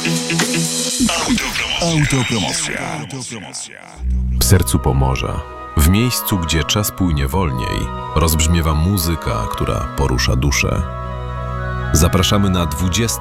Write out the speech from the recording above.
Autopromocja. W sercu Pomorza, w miejscu, gdzie czas płynie wolniej, rozbrzmiewa muzyka, która porusza duszę. Zapraszamy na 20.